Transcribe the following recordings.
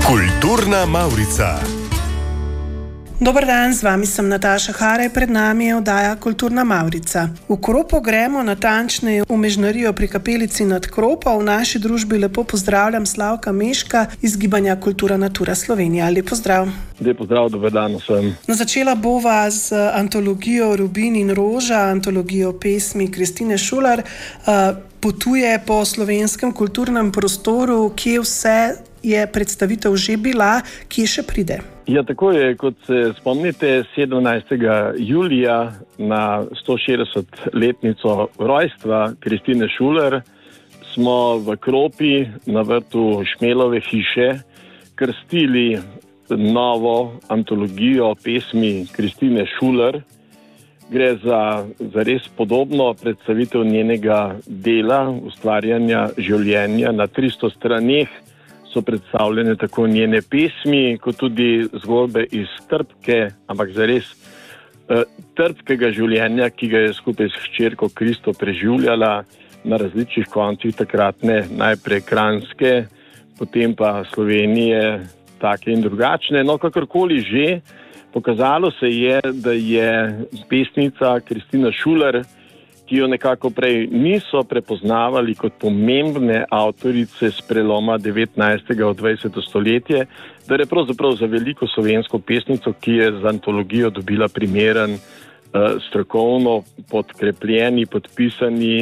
Kulturna Mavrica. Dober dan, z vami sem Nataša Haraj, pred nami je oddaja Kulturna Mavrica. V Kropo gremo, natančneje v Mežnarijo pri kapelici nad Kropo. V naši družbi lepo pozdravljam Slavka Meška iz gibanja Kultura Natura Slovenija. Lep pozdrav. Lep pozdrav, dober dan vsem. Začela bova z antologijo Rubin in roža, antologijo pesmi Kristine Šuler. Potuje po slovenskem kulturnem prostoru, kje vse je predstavitev že bila, kje še pride? Ja, tako je, kot se spomnite, 17. julija na 160-letnico rojstva Kristine Šuler smo v Kropi na vrtu Šmelove hiše krstili novo antologijo pesmi Kristine Šuler. Gre za res podobno predstavitev njenega dela, ustvarjanja življenja. Na 300 straneh so predstavljene tako njene pesmi, kot tudi zgodbe iz ampak zares trpkega življenja, ki ga je skupaj s hčerko Kristo preživljala na različnih koncih takratne, najprej Kranjske, potem pa Slovenije, take in drugačne. No, kakorkoli že, pokazalo se je, da je pesnica Kristina Šuler, ki jo nekako prej niso prepoznavali kot pomembne avtorice s preloma 19. v 20. stoletje, da je pravzaprav za veliko slovensko pesnico, ki je z antologijo dobila primeren, strokovno podkrepljeni, podpisani,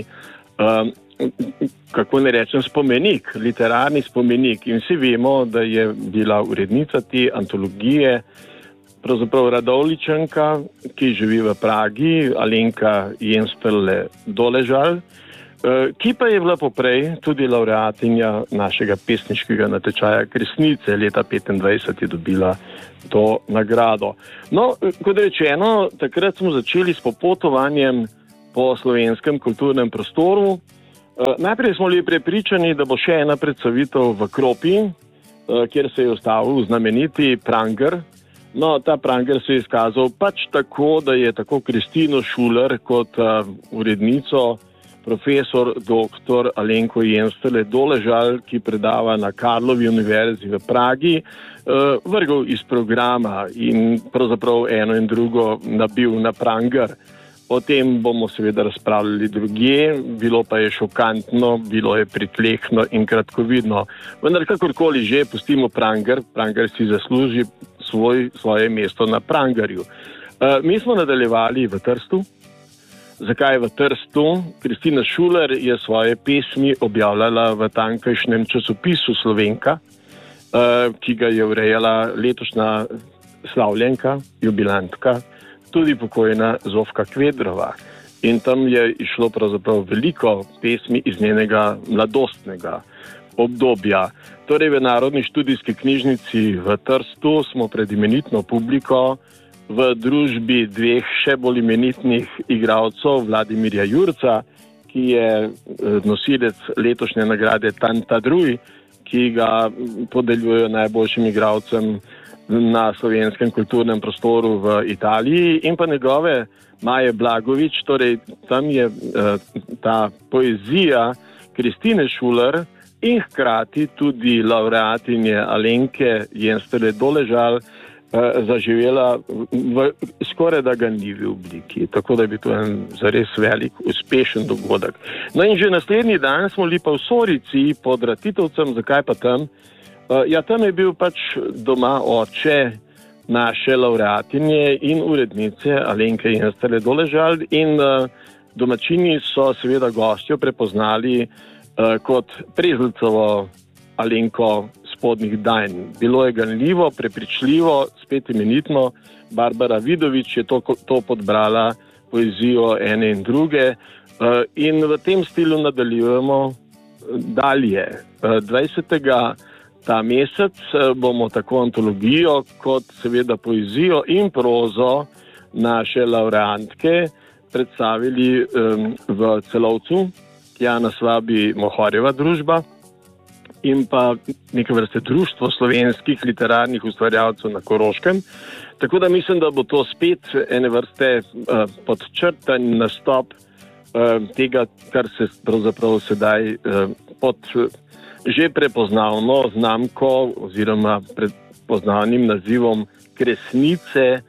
kako ne rečem, spomenik, literarni spomenik. In vsi vemo, da je bila urednica te antologije pravzaprav Radovljičanka, ki živi v Pragi, Alenka Jensterle Doležal, ki pa je bila poprej tudi laureatinja našega pesniškega natečaja Kresnice. Leta 25 je dobila to nagrado. No, kot rečeno, takrat smo začeli s popotovanjem po slovenskem kulturnem prostoru. Najprej smo bili prepričani, da bo še ena predstavitev v Kropi, kjer se je ustavil znameniti Pranger. No, ta Pranger se je izkazal pač tako, da je tako Kristino Šuler kot urednico profesor dr. Alenko Jensterle Doležal, ki predava na Karlovi univerzi v Pragi, vrgel iz programa in pravzaprav eno in drugo nabil na Pranger. O tem bomo seveda razpravljali drugje, bilo pa je šokantno, bilo je pritlehno in kratkovidno. Vendar kakorkoli že, pustimo Pranger, Pranger si zasluži svoje mesto na Prangerju. Mi smo nadaljevali v Trstu. Zakaj v Trstu? Kristina Šuler je svoje pesmi objavljala v tamkajšnjem časopisu Slovenka, ki ga je urejala letošnja slavljenka, jubilantka, tudi pokojna Zofka Kvedrova. In tam je išlo pravzaprav veliko pesmi iz njenega mladostnega obdobja. Torej v Narodni študijski knjižnici v Trstu smo pred imenitno publiko v družbi dveh še bolj imenitnih igralcev, Vladimirja Jurca, ki je nosilec letošnje nagrade Tantadruj, ki ga podeljujejo najboljšim igralcem na slovenskem kulturnem prostoru v Italiji, in pa njegove Maje Blagovič. Torej tam je ta poezija Kristine Šuler in hkrati tudi laureatinje Alenke Jensterle Doležal zaživela v skoraj da ganljivi obliki. Tako da je bil to en zares velik, uspešen dogodek. No in že naslednji dan smo bili pa v Sorici pod Ratitovcem. Zakaj pa tam? Ja, tam je bil pač doma oče naše laureatinje in urednice Alenke Jensterle Doležal, in domačini so seveda gostjo prepoznali kot Prezelcovo Alenko Spodnjih Dajn. Bilo je ganljivo, prepričljivo, spet imenitno. Barbara Vidovič je to podbrala, poezijo ene in druge, in v tem stilu nadaljujemo dalje. 20. ta mesec bomo tako antologijo kot seveda poezijo in prozo naše laureantke predstavili v Celovcu, Jana Svabi Mohorjeva družba in pa neke vrste društvo slovenskih literarnih ustvarjalcev na Koroškem. Tako da mislim, da bo to spet ene vrste podčrtan nastop tega, kar se pravzaprav sedaj pod že prepoznavno znamko oziroma prepoznavnim nazivom Kresnice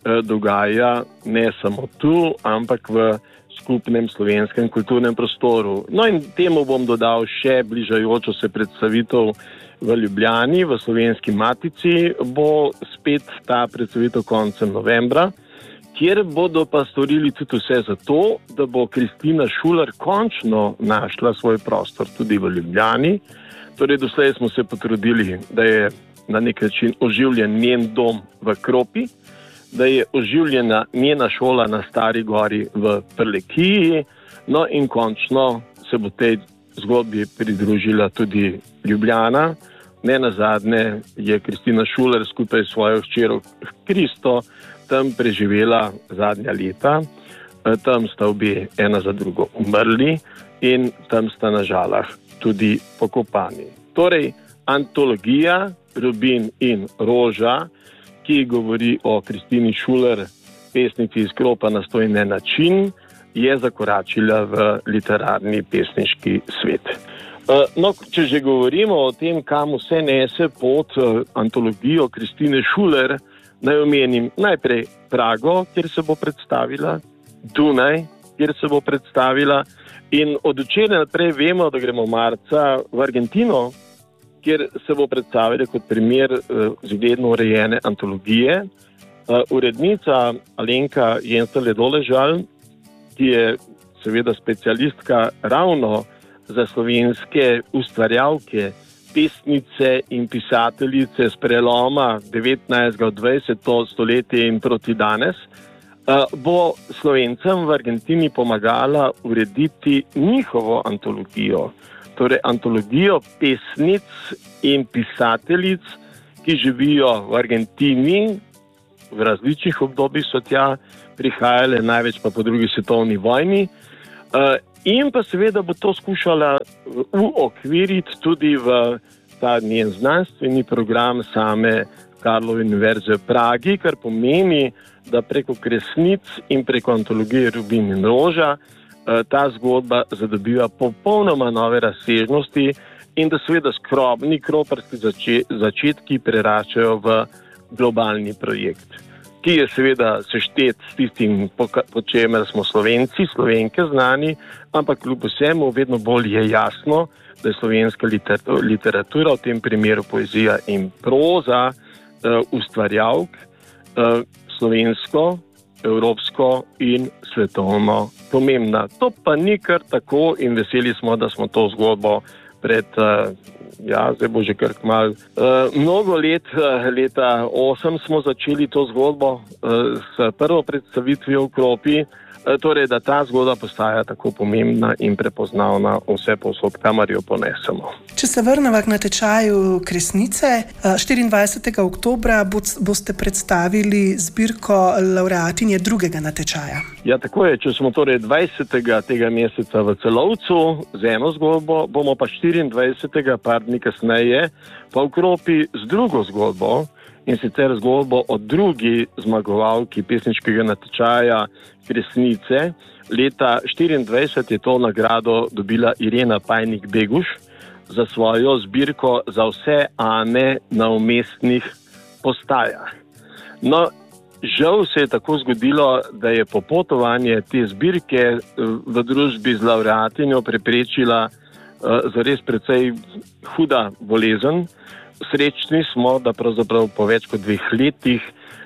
dogaja ne samo tu, ampak v skupnem slovenskem kulturnem prostoru. No in temu bom dodal še bližajočo se predstavitev v Ljubljani, v Slovenski matici. Bo spet ta predstavitev koncem novembra, kjer bodo pa storili tudi vse za to, da bo Kristina Šuler končno našla svoj prostor tudi v Ljubljani. Torej, doslej smo se potrudili, da je na nek način oživljen njen dom v Kropi, da je oživljena njena šola na Stari gori v Prlekiji, no in končno se bo tej zgodbi pridružila tudi Ljubljana. Nenazadnje je Kristina Šuler skupaj s svojo hčerjo Kristo tam preživela zadnja leta. Tam sta obe ena za drugo umrli in tam sta na žalah tudi pokopani. Torej, antologija Rubin in Roža, ki govori o Kristini Šuler, pesnici iz Kropa na stojne način, je zakoračila v literarni pesniški svet. No, če že govorimo o tem, kam vse nese pot antologijo Kristine Šuler, naj omenim najprej Prago, kjer se bo predstavila, Dunaj, kjer se bo predstavila, in od včeraj naprej vemo, da gremo marca v Argentino, kjer se bo predstavila kot primer zgledno urejene antologije. Urednica Alenka Jenstle-Doležal, ki je seveda specialistka ravno za slovenske ustvarjalke, pesnice in pisateljice s preloma 19. v 20. stoletje in proti danes, bo Slovencem v Argentini pomagala urediti njihovo antologijo. Torej antologijo pesnic in pisateljic, ki živijo v Argentini, v različnih obdobjih so tja prihajale, največ pa po drugi svetovni vojni, in pa seveda bo to skušala uokviriti tudi v ta njen znanstveni program same Karlove univerze v Pragi, kar pomeni, da preko Kresnic in preko antologije Rubin in Roža ta zgodba zadobiva popolnoma nove razsežnosti in da seveda skromni kroparski začetki preračajo v globalni projekt, ki je seveda seštet s tistim, po čemer smo Slovenci, Slovenke znani, ampak kljub vsemu vedno bolj je jasno, da je slovenska literatura, v tem primeru poezija in proza, ustvarjalk slovensko, evropsko in svetovno pomembna. To pa ni kar tako in veseli smo, da smo to zgodbo pred, zdaj bo že kar kmalu, mnogo let, leta 8 smo začeli to zgodbo s prvo predstavitvijo v Kropi, torej da ta zgodba postaja tako pomembna in prepoznavna vse povsod, kamor jo ponesemo. Če se vrnemo k natečaju Kresnice, 24. oktobra boste predstavili zbirko lavreatinje drugega natečaja. Ja, tako je. Če smo torej 20. tega meseca v Celovcu z eno zgodbo, bomo pa 24. par dni kasneje pa v Kropi z drugo zgodbo, in sicer zgodbo o drugi zmagovalki pesniškega natečaja Kresnice. Leta 1924 je to nagrado dobila Irena Pajnik-Beguš za svojo zbirko Za vse Ane na umestnih postajah. No, žal se je tako zgodilo, da je popotovanje te zbirke v družbi z lavreatinjo preprečila zares precej huda bolezen. Srečni smo, da pravzaprav po več kot 2 letih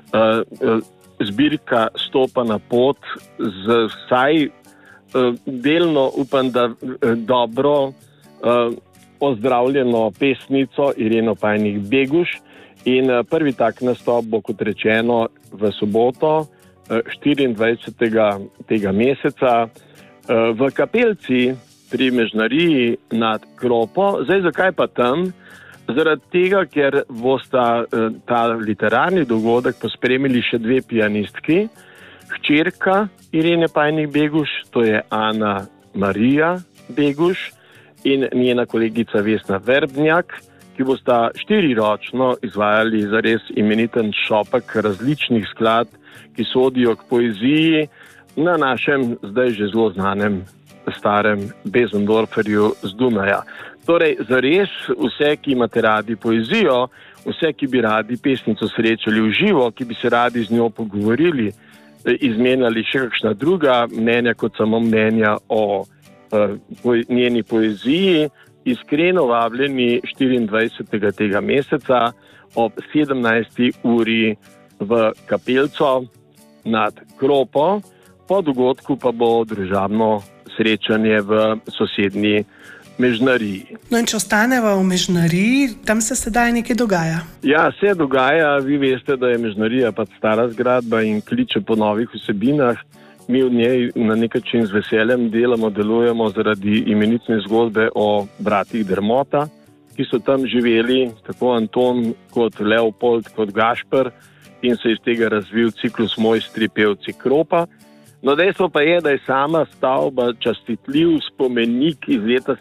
zbirka stopa na pot z vsaj delno, upam, da dobro ozdravljeno pesnico Ireno Pajnik-Beguš. In prvi tak nastop bo, kot rečeno, v soboto 24. tega meseca v Kapelci pri Mežnariji nad Kropo. Zdaj, zakaj pa tam? Zaradi tega, ker bosta ta literarni dogodek pospremili še 2 pianistki. Hčerka Irene Pajnik-Beguš, to je Ana Marija Beguš, in njena kolegica Vesna Verbnjak, ki bosta 4-ročno izvajali zares imeniten šopek različnih skladb, ki sodijo k poeziji na našem zdaj že zelo znanem starem Bezendorferju z Dunaja. Torej, zares vse, ki imate radi poezijo, vse, ki bi radi pesnico srečali v živo, ki bi se radi z njo pogovorili, izmenjali še kakšna druga mnenja kot samo mnenja o njeni poeziji, iskreno vabljeni 24. tega meseca ob 17. uri v Kapelco nad Kropo. Po dogodku pa bo družabno srečanje v sosednji Mežnariji. No in če ostaneva v Mežnariji, tam se sedaj nekaj dogaja. Ja, se dogaja. Vi veste, da je Mežnarija pač stara zgradba in kliče po novih vsebinah. Mi v njej na nek način z veseljem delujemo zaradi imenitne zgodbe o bratih Dermota, ki so tam živeli, tako Anton kot Leopold kot Gašper, in se iz tega razvil ciklus Mojstri pevci Kropa. No, dejstvo pa je, da je sama stavba častitljiv spomenik iz leta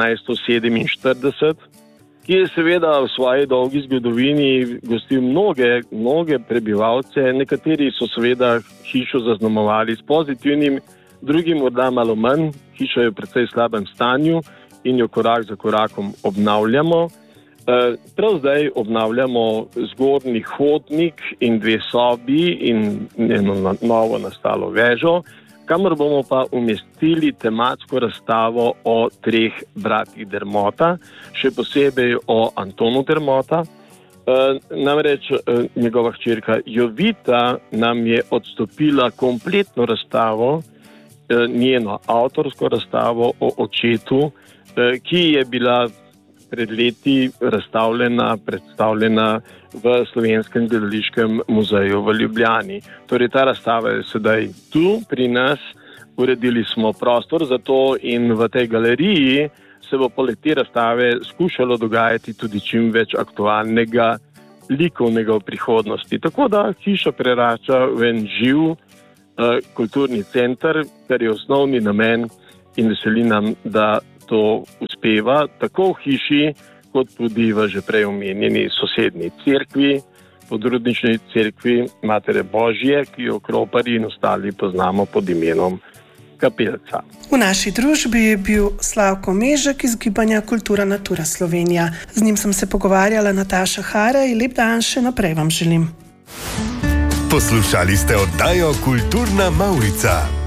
1747, ki je seveda v svoji dolgi zgodovini gostil mnoge prebivalce. Nekateri so seveda hišo zaznamovali s pozitivnim, drugi morda malo manj. Hiša je v precej slabem stanju in jo korak za korakom obnavljamo. Prav zdaj obnavljamo zgornji hodnik in 2 sobi in eno novo nastalo vežo, kamor bomo pa umestili tematsko razstavo o 3 bratih Dermota, še posebej o Antonu Dermota. Namreč njegova hčerka Jovita nam je odstopila kompletno razstavo, njeno avtorsko razstavo o očetu, ki je bila pred leti predstavljena v Slovenskem gledališkem muzeju v Ljubljani. Torej, ta razstava je sedaj tu pri nas, uredili smo prostor za to in v tej galeriji se bo poleg te razstave skušalo dogajati tudi čim več aktualnega likovnega v prihodnosti. Tako da hiša prerača v en živ kulturni center, kar je osnovni namen, in veseli nam, da to uspeva tako v hiši, kot tudi v že prej omenjeni sosednji cerkvi, podrudnični cerkvi Matere Božje, ki jo Kroparji in ostali poznamo pod imenom Kapelca. V naši družbi je bil Slavko Mežek iz gibanja Kultura Natura Slovenija. Z njim sem se pogovarjala Nataša Hare in lep dan še naprej vam želim. Poslušali ste oddajo Kulturna Mavrica.